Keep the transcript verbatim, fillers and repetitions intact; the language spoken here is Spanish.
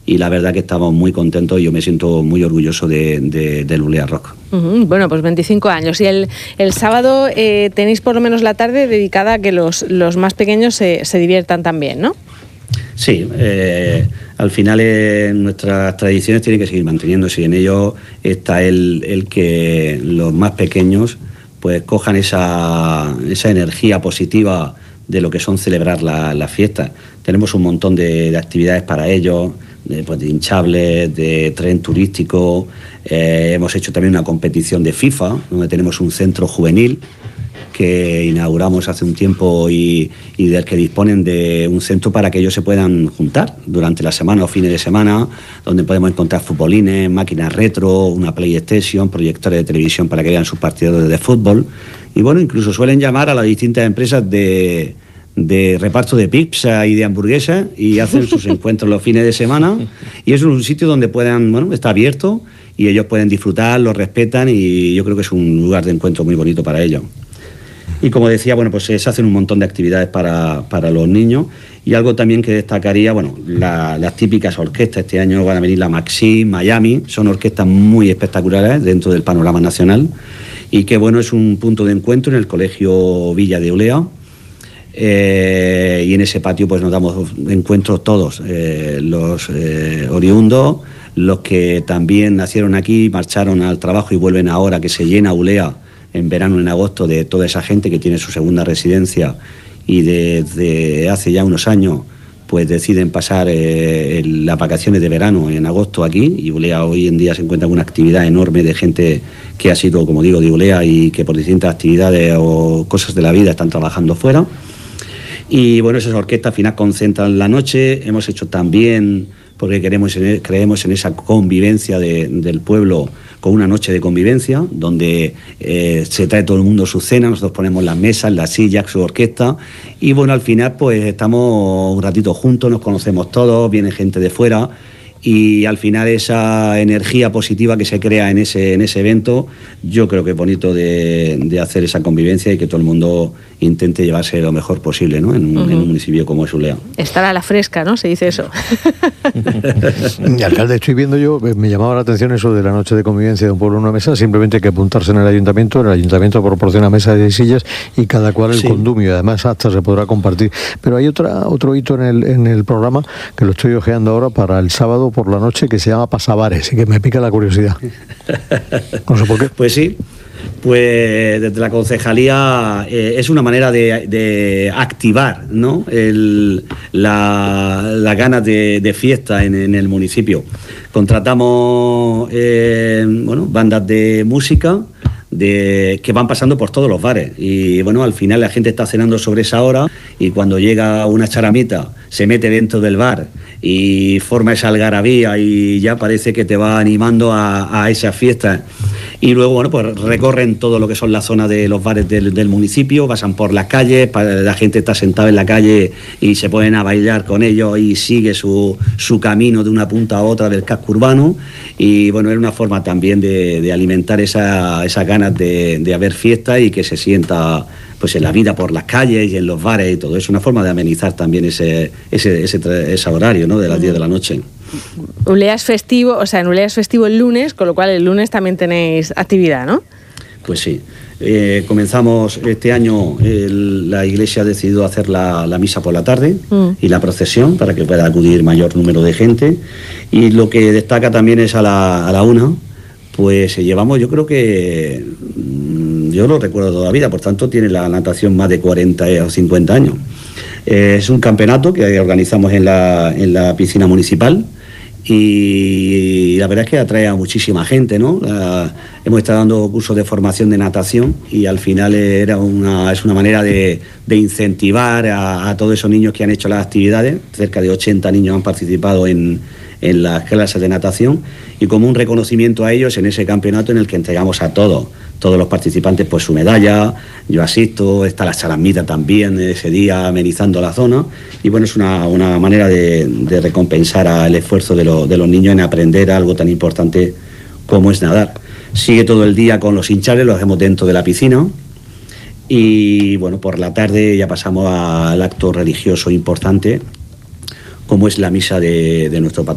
y la verdad que estamos muy contentos y yo me siento muy orgulloso de, de, del Ulea Rock. Uh-huh. Bueno, pues veinticinco años. Y el, el sábado eh, tenéis por lo menos la tarde dedicada a que los, los más pequeños se, se diviertan también, ¿no? Sí, eh, al final eh, nuestras tradiciones tienen que seguir manteniéndose y en ello está el, el que los más pequeños pues cojan esa, esa energía positiva de lo que son celebrar las la fiestas. Tenemos un montón de, de actividades para ellos, de, pues, de hinchables, de tren turístico, eh, hemos hecho también una competición de FIFA, donde tenemos un centro juvenil que inauguramos hace un tiempo y, y del que disponen de un centro para que ellos se puedan juntar durante la semana o fines de semana, donde podemos encontrar futbolines, máquinas retro, una PlayStation, proyectores de televisión para que vean sus partidos de fútbol. Y bueno, incluso suelen llamar a las distintas empresas de, de reparto de pizza y de hamburguesas y hacen sus encuentros los fines de semana. Y es un sitio donde puedan, bueno, está abierto y ellos pueden disfrutar, lo respetan y yo creo que es un lugar de encuentro muy bonito para ellos. Y como decía, bueno, pues se hacen un montón de actividades para, para los niños y algo también que destacaría, bueno, la, las típicas orquestas. Este año van a venir la Maxim, Miami, son orquestas muy espectaculares dentro del panorama nacional y que, bueno, es un punto de encuentro en el Colegio Villa de Ulea eh, y en ese patio pues nos damos encuentros todos, eh, los eh, oriundos, los que también nacieron aquí, marcharon al trabajo y vuelven ahora, que se llena Ulea en verano, en agosto, de toda esa gente que tiene su segunda residencia y desde hace ya unos años pues deciden pasar eh, las vacaciones de verano en agosto aquí, y Ulea hoy en día se encuentra con una actividad enorme de gente que ha sido, como digo, de Ulea y que por distintas actividades o cosas de la vida están trabajando fuera. Y bueno, esas orquestas al final concentran la noche. Hemos hecho también, porque queremos creemos en esa convivencia de, del pueblo, con una noche de convivencia, donde eh, se trae todo el mundo su cena, nosotros ponemos las mesas, las sillas, su orquesta, y bueno, al final pues estamos un ratito juntos, nos conocemos todos, viene gente de fuera, y al final esa energía positiva que se crea en ese, en ese evento, yo creo que es bonito de, de hacer esa convivencia y que todo el mundo intente llevarse lo mejor posible, ¿no? En un, uh-huh. en un municipio como es Ulea. Estar a la fresca, ¿no? Se dice eso. Y, alcalde, estoy viendo yo, me llamaba la atención eso de la noche de convivencia de un pueblo en una mesa. Simplemente hay que apuntarse en el ayuntamiento, el ayuntamiento proporciona mesas y sillas y cada cual el sí. condumio, y además hasta se podrá compartir. Pero hay otra otro hito en el, en el programa que lo estoy ojeando ahora para el sábado por la noche, que se llama Pasabares y que me pica la curiosidad. No sé por qué. Pues sí. Pues desde la concejalía eh, es una manera de, de activar, ¿no? el, la, las ganas de, de fiesta en, en el municipio. Contratamos eh, bueno, bandas de música de, que van pasando por todos los bares y bueno, al final la gente está cenando sobre esa hora y cuando llega una charamita se mete dentro del bar y forma esa algarabía y ya parece que te va animando a, a esas fiestas. Y luego, bueno, pues recorren todo lo que son las zonas de los bares del, del municipio, pasan por las calles, la gente está sentada en la calle y se ponen a bailar con ellos y sigue su, su camino de una punta a otra del casco urbano. Y bueno, es una forma también de, de alimentar esa, esas ganas de, de haber fiesta y que se sienta pues en la vida por las calles y en los bares y todo. Es una forma de amenizar también ese, ese, ese, ese horario, ¿no? De las diez de la noche. Ulea es festivo, o sea, en Ulea es festivo el lunes, con lo cual el lunes también tenéis actividad, ¿no? Pues sí. Eh, comenzamos este año, el, la iglesia ha decidido hacer la, la misa por la tarde mm. y la procesión para que pueda acudir mayor número de gente. Y lo que destaca también es a la, a la una, pues llevamos, yo creo que, yo lo recuerdo toda la vida, por tanto tiene la natación más de cuarenta o cincuenta años. Eh, es un campeonato que organizamos en la, en la piscina municipal. Y la verdad es que atrae a muchísima gente, ¿no? La, hemos estado dando cursos de formación de natación y al final era una, es una manera de, de incentivar a, a todos esos niños que han hecho las actividades. Cerca de ochenta niños han participado en, en las clases de natación y como un reconocimiento a ellos en ese campeonato en el que entregamos a todos, todos los participantes pues su medalla. Yo asisto, está la chalamita también ese día amenizando la zona y bueno, es una, una manera de, de recompensar el esfuerzo de, lo, de los niños en aprender algo tan importante como es nadar. Sigue todo el día con los hinchables, los hacemos dentro de la piscina y bueno, por la tarde ya pasamos al acto religioso importante como es la misa de, de nuestro patrón.